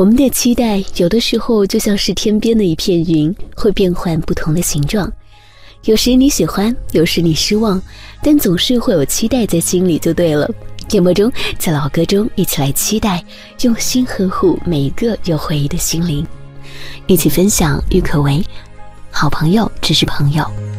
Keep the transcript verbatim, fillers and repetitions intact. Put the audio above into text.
我们的期待有的时候就像是天边的一片云，会变换不同的形状。有时你喜欢，有时你失望，但总是会有期待在心里就对了。夜幕中，在老歌中一起来期待，用心呵护每一个有回忆的心灵。一起分享郁可唯，好朋友只是朋友。